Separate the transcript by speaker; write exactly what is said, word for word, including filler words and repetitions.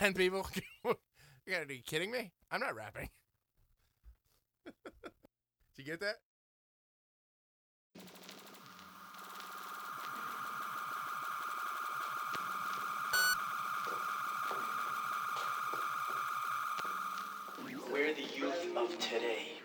Speaker 1: ten people. You gotta be kidding me? I'm not rapping. Did you get that?
Speaker 2: We're the youth of today.